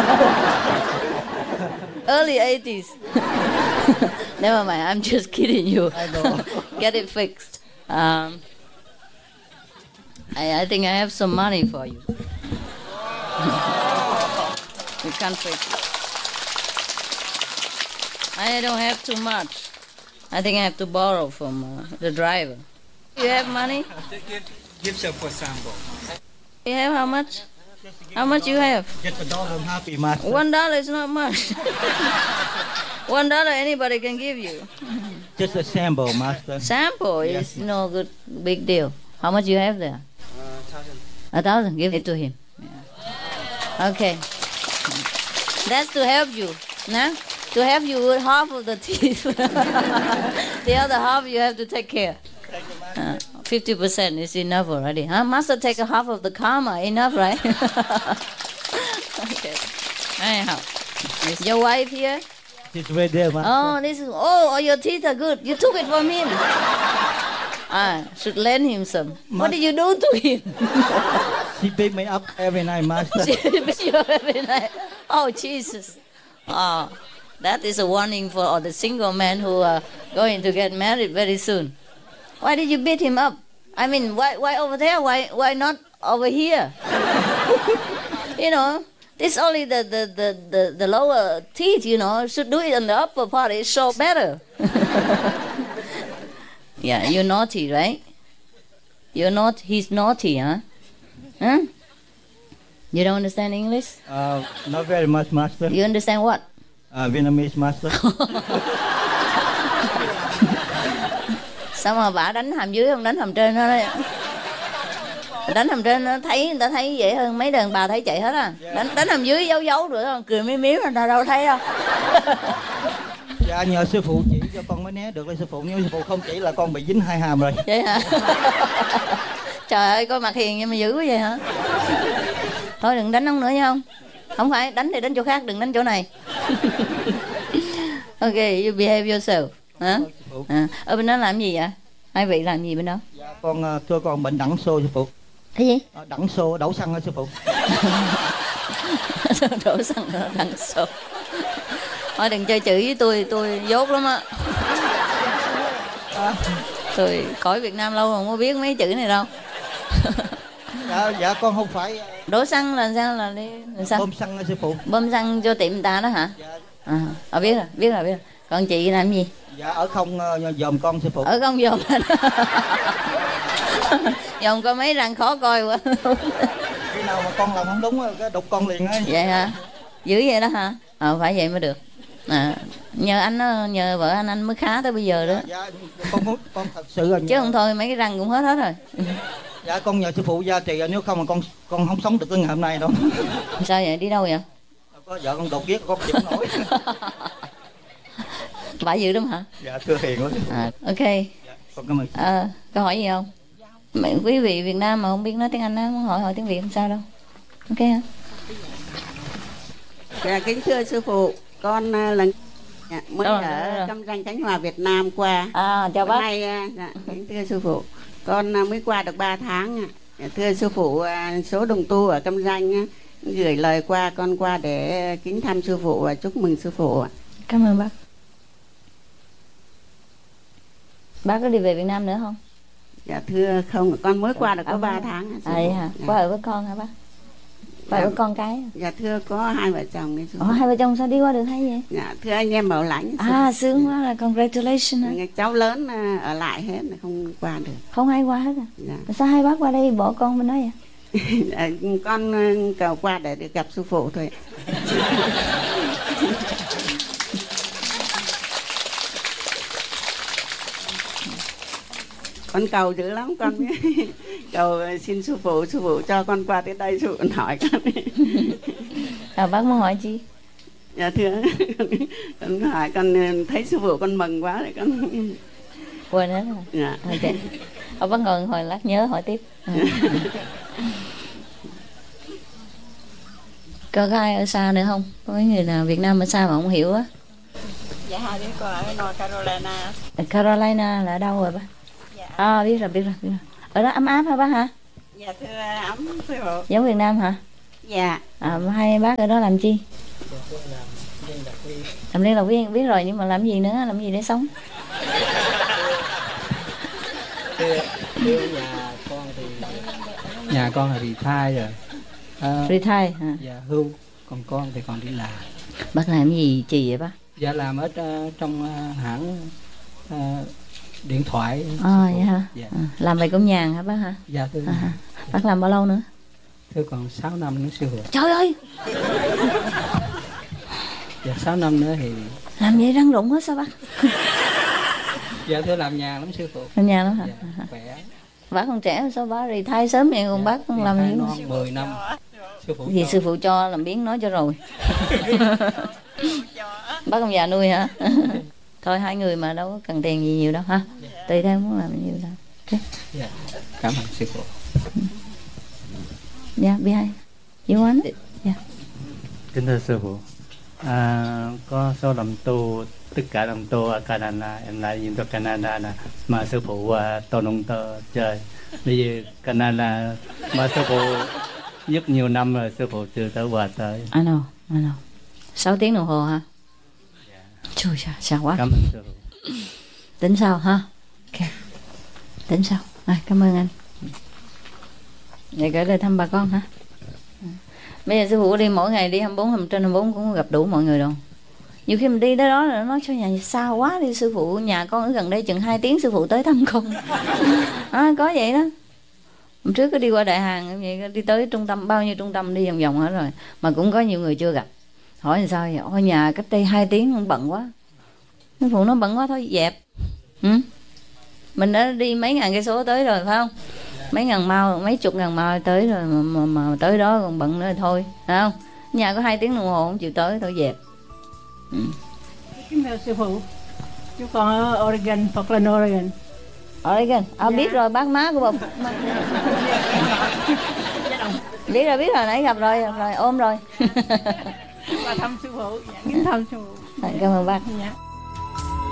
Early 80s. Never mind, I'm just kidding you. I know. Get it fixed. I think I have some money for you. You can't fix it. I don't have too much. I think I have to borrow from the driver. You have money? Give some for sample. You have how much? How much you have? Just $1, I'm happy, master. $1 is not much. $1 anybody can give you. Just a sample, master. Sample Yes. is no good, big deal. How much you have there? 1,000. Give it to him. Yeah. Okay. That's to help you. Nah? To help you with half of the teeth. The other half you have to take care. 50% is enough already. Huh? Master take a half of the karma. Enough, right? Okay. Anyhow. Is your wife here? She's right there, master. Oh, your teeth are good. You took it from him. Should lend him some. What did you do to him? She pick me up every night, master. She pick you up every night. Oh, Jesus. Oh, that is a warning for all the single men who are going to get married very soon. Why did you beat him up? I mean, why over there? Why not over here? You know, this only the lower teeth, you know, should do it on the upper part. It show better. Yeah, you're naughty, right? He's naughty, huh? Huh? You don't understand English? Not very much, master. You understand what? Vietnamese, master. Sao mà bà đánh hàm dưới không đánh hàm trên đó đấy? Đánh hàm trên nó thấy người ta thấy dễ hơn, mấy đàn bà thấy chạy hết à. Đánh hàm dưới giấu rồi không, cười miếu miếu là đâu thấy đâu. Dạ nhờ sư phụ chỉ cho con mới né được đấy sư phụ, nếu sư phụ không chỉ là con bị dính hai hàm rồi. Vậy hả? Trời ơi, coi mặt hiền nhưng mà dữ quá vậy hả? Thôi đừng đánh ông nữa nha không? Không phải, đánh thì đánh chỗ khác, đừng đánh chỗ này. Ok, you behave yourself. Hả? Ở bên đó làm gì vậy? Hai vị làm gì bên đó? Dạ con thưa con bệnh đẳng xô sư phụ. Cái gì? Đẳng xô, đổ xăng đó sư phụ. Đổ xăng đẳng xô. Thôi đừng chơi chữ với tôi dốt lắm á. Tôi khỏi Việt Nam lâu mà không biết mấy chữ này đâu. Dạ con không phải. Đổ xăng là sao, là đi làm sao? Bơm xăng đó sư phụ. Bơm xăng cho tiệm người ta đó hả? Dạ. Biết rồi. Còn chị làm gì? Dạ ở không dòm con sư phụ. Ở không dòm. Dòm coi mấy răng khó coi quá. Khi nào mà con làm không đúng cái đục con liền ấy. Vậy hả? Dữ vậy đó hả? Phải vậy mới được. Nhờ anh đó, nhờ vợ anh mới khá tới bây giờ đó. Dạ con thật sự là chứ không thôi mấy cái răng cũng hết rồi. Dạ con nhờ sư phụ gia trì, nếu không mà con không sống được tới ngày hôm nay đâu. Sao vậy, đi đâu vậy? Có vợ con đột kiết con chịu nổi. Bà dữ lắm hả? Dạ thưa hiền quá. Ok. Dạ, con cảm ơn. Câu hỏi gì không? Quý vị Việt Nam mà không biết nói tiếng Anh á, muốn hỏi tiếng Việt không sao đâu. Ok hả? Dạ kính thưa sư phụ, con lần mới ở Cam Ranh Khánh Hòa Việt Nam qua. Chào bác. Nay kính thưa sư phụ, con mới qua được 3 tháng. Thưa sư phụ, số đồng tu ở Cam Ranh gửi lời qua, con qua để kính thăm sư phụ và chúc mừng sư phụ. Cảm ơn bác. Bác có đi về Việt Nam nữa không? Dạ thưa không, con mới qua được có 3 tháng. Vậy hả? Qua ở với con hả bác? Qua ở với con cái? Dạ thưa có 2 vợ chồng đấy. Hai vợ chồng sao đi qua được hay vậy? Dạ thưa anh em Bảo Lãnh. Sướng quá, là congratulations. Cháu lớn ở lại hết, không qua được. Không ai qua hết à? Dạ. Sao hai bác qua đây bỏ con bên đó vậy? Con cầu qua để được gặp sư phụ thôi. Con cầu dữ lắm con. Cầu xin sư phụ cho con qua tới đây, sư phụ hỏi con. Bác muốn hỏi chi? Dạ thưa, con hỏi, con thấy sư phụ con mừng quá rồi con quên hết rồi. Dạ. Ok. Bác ngồi hồi lát nhớ hỏi tiếp. Có ai ở xa nữa không? Có mấy người nào Việt Nam ở xa mà không hiểu á? Dạ hai đứa con ở North Carolina. Carolina là ở đâu rồi bác? Dạ. Biết rồi. Ở đó ấm áp hả bác hả? Dạ thưa ấm sư phụ. Giống Việt Nam hả? Dạ. Hai bác ở đó làm chi? Làm liên lạc viên, biết rồi, nhưng mà làm gì nữa, làm gì để sống? Nhà con thì thai rồi. Retire hả? Dạ hưu, còn con thì còn đi làm. Bác làm gì trì vậy bác? Dạ làm ở trong hãng điện thoại. Vậy hả? Dạ. Làm về công nhàn hả bác hả? Dạ thưa. Bác làm bao lâu nữa? Thưa còn 6 năm nữa sư phụ. Trời ơi! Dạ 6 năm nữa thì Làm vậy răng rụng hết sao bác? dạ thưa làm nhàn lắm sư phụ. Làm nhàn lắm hả? Dạ, khỏe. Bác còn trẻ sao bác retire sớm vậy, còn bác còn làm gì nữa? 10 năm. Sư phụ Gì cho. sư phụ cho làm biến nói cho rồi. Bác ông già nuôi hả? Thôi hai người mà đâu có cần tiền gì nhiều đâu ha. Tùy theo muốn làm nhiều đâu. Okay. Dạ. Cảm ơn sư phụ. Yeah, behind. You want it? Yeah. Kính thưa sư phụ, có số làm tu, tất cả làm tu ở Canada, em lại nhìn tới Canada nè, mà sư phụ tôi nông tơ chơi. Bây giờ Canada mà sư phụ rất nhiều năm rồi, sư phụ chưa tới qua tới. I know. 6 tiếng đồng hồ hả? Trời ơi, sao quá. Cảm ơn sư phụ. Tính sao ha? Ok. Tính sao? Cảm ơn anh. Vậy gửi lời thăm bà con hả? Bây giờ sư phụ đi mỗi ngày đi 24/24 cũng gặp đủ mọi người đâu. Nhiều khi mình đi tới đó là nói cho nhà xa quá đi sư phụ, nhà con ở gần đây chừng 2 tiếng sư phụ tới thăm con. Có vậy đó. Hôm trước có đi qua Đại Hàng vậy, đi tới trung tâm, bao nhiêu trung tâm đi vòng vòng hết rồi, mà cũng có nhiều người chưa gặp. Hỏi làm sao vậy? Ôi nhà cách đây 2 tiếng không bận quá. Sư phụ nó bận quá thôi dẹp. Mình đã đi mấy ngàn cây số tới rồi phải không? Mấy chục ngàn mile tới rồi mà tới đó còn bận nữa thôi, phải không? Nhà có 2 tiếng đồng hồ không chịu tới thôi dẹp. Kính thưa sư phụ, chú con ở Oregon, Portland, Oregon. Oregon, biết rồi, bác má của bà. biết rồi, nãy gặp rồi, ôm rồi. Và thăm sư phụ, kính thăm sư phụ. Cảm ơn bác. Dạ.